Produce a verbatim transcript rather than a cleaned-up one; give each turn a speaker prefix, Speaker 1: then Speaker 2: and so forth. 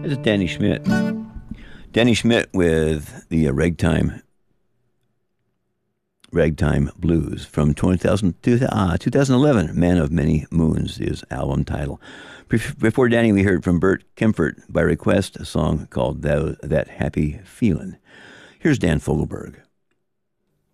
Speaker 1: This is Danny Schmidt. Danny Schmidt with the uh, Ragtime Ragtime Blues from two thousand, uh, twenty eleven. Man of Many Moons is album title. Before Danny, we heard from Bert Kempfert by request, a song called That, that Happy Feelin'. Here's Dan Fogelberg.